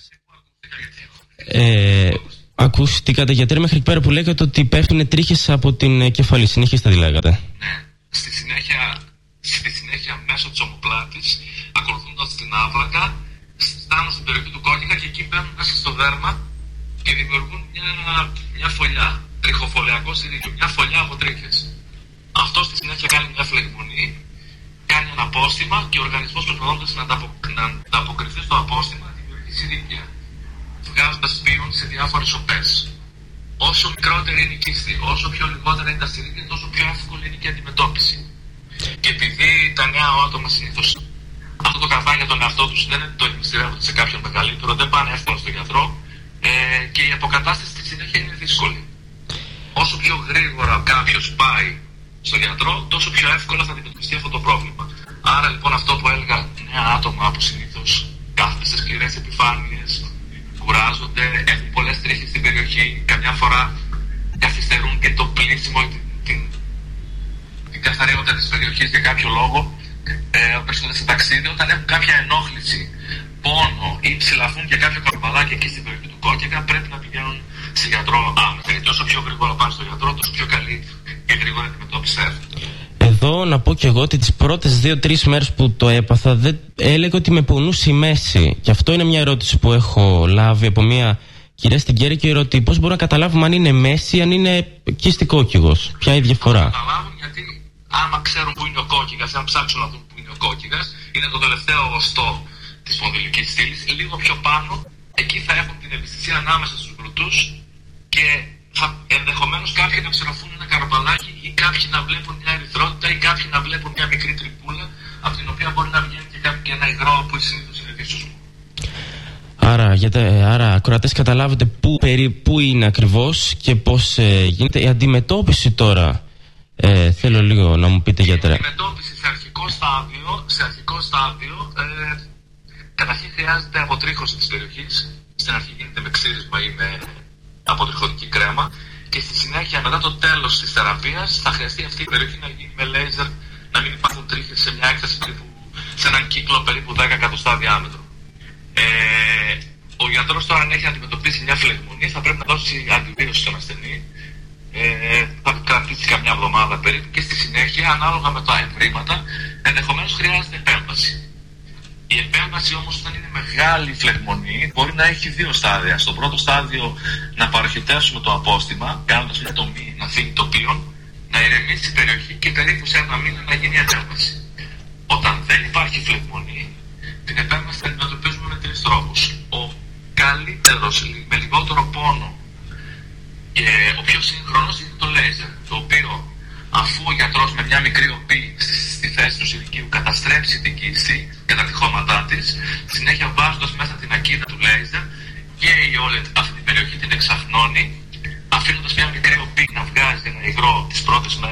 Ακούσατε γιατρέ μέχρι πέρα που λέγατε ότι πέφτουν τρίχες από την κεφαλή. Συνεχίστε τι λέγατε. Ναι. Στη συνέχεια μέσω της ομοπλάτης, ακολουθώντας την άβρακα, φτάνουν στην περιοχή του κόκκινα και εκεί μπαίνουν μέσα στο δέρμα και δημιουργούν μια φωλιά, τριχοφολιακό συρρήγιο, μια φωλιά από τρίχες. Αυτό στη συνέχεια κάνει μια φλεγμονή, κάνει ένα απόστημα και ο οργανισμός προσπαθώντας να ανταποκριθεί στο απόστημα δημιουργεί συρρήγια, βγάζοντας πίον σε διάφορες οπές. Όσο μικρότερη είναι η κίστη, όσο πιο λιγότερα είναι τα συρρήγια, τόσο πιο εύκολη είναι και η αντιμετώπιση. Και επειδή τα νέα άτομα συνήθως αυτό το κρατάνε για τον εαυτό τους, δεν το εμπιστεύονται σε κάποιον μεγαλύτερο, δεν πάνε εύκολα στον γιατρό και η αποκατάσταση στη συνέχεια είναι δύσκολη. Όσο πιο γρήγορα κάποιος πάει στον γιατρό, τόσο πιο εύκολα θα αντιμετωπιστεί αυτό το πρόβλημα. Άρα λοιπόν αυτό που έλεγα, νέα άτομα που συνήθως κάθονται σε σκληρές επιφάνειες, κουράζονται, έχουν πολλές τρίχες στην περιοχή, καμιά φορά καθυστερούν και το πλήσιμο, την καθαρότητα της περιοχής για κάποιο λόγο, βρίσκονται σε ταξίδι, όταν έχουν κάποια ενόχληση, πόνο ή ψηλαφούν και κάποιο καρπαλάκι εκεί στην περιοχή του κόκκινα, πρέπει να πηγαίνουν σε γιατρό άμεσα. Γιατί όσο πιο γρήγορα πάνε στον γιατρό, τόσο πιο καλή και γρήγορα αντιμετώπιση έχουν. Εδώ να πω και εγώ ότι τις πρώτες 2-3 μέρες που το έπαθα έλεγα ότι με πονούσε η μέση. Και αυτό είναι μια ερώτηση που έχω λάβει από μια κυρία στην Κέρκυρα και ρωτή πώς μπορούμε να καταλάβουμε αν είναι μέση ή αν είναι κίστικόκκιγος. Ποια είναι η διαφορά. Να καταλάβουν γιατί άμα ξέρουν που είναι ο κόκκιγας, αν ψάξουν να δουν που είναι ο κόκκιγας, είναι το τελευταίο οστό της σπονδυλικής στήλης. Λίγο πιο πάνω, εκεί θα έχουν την ευαισθησία ανάμεσα στους γλουτούς και ενδεχομένως κάποιοι να ψηλαφούν ένα καρπαλάκι ή κάποιοι να βλέπουν μια ερυθρότητα ή κάποιοι να βλέπουν μια μικρή τρυπούλα από την οποία μπορεί να βγαίνει και ένα υγρό που συνήθως είναι δύσσωσμο. Άρα ακροατές καταλάβετε πού είναι ακριβώς και πώς γίνεται η αντιμετώπιση τώρα. Θέλω λίγο να μου πείτε γιατρέ. Η αντιμετώπιση σε αρχικό στάδιο καταρχήν χρειάζεται αποτρίχωση της περιοχής. Στην αρχή γίνεται με ξύρισμα ή με αποτριχωτική κρέμα και στη συνέχεια μετά το τέλος της θεραπείας θα χρειαστεί αυτή η περιοχή να γίνει με λέιζερ, να μην υπάρχουν τρίχες σε μια έκταση περίπου, σε έναν κύκλο περίπου 10 εκατοστά διάμετρο. Ο γιατρός τώρα αν έχει να αντιμετωπίσει μια φλεγμονή θα πρέπει να δώσει αντιβίωση στον ασθενή, θα κρατήσει καμιά εβδομάδα περίπου και στη συνέχεια ανάλογα με τα ευρήματα ενδεχομένως χρειάζεται επέμβαση. Η επέμβαση όμως όταν είναι μεγάλη φλεγμονή μπορεί να έχει δύο στάδια. Στο πρώτο στάδιο να παροχητεύσουμε το απόστημα κάνοντας μια τομή να φύγει το πίον, να ηρεμήσει η περιοχή και περίπου σε ένα μήνα να γίνει επέμβαση. Όταν δεν υπάρχει φλεγμονή, την επέμβαση θα αντιμετωπίζουμε με 3 τρόπους. Ο καλύτερος, με λιγότερο πόνο και ο πιο σύγχρονος είναι το λέιζερ, το οποίο αφού ο γιατρός με μια μικρή οπή στη θέση του συρρικίου καταστρέψει την κίστη και τα τυχώματά της, συνέχεια βάζοντας μέσα την ακίδα του λέιζερ και όλη αυτή την περιοχή την εξαχνώνει, αφήνοντας μια μικρή οπή να βγάζει ένα υγρό τις πρώτες μέρες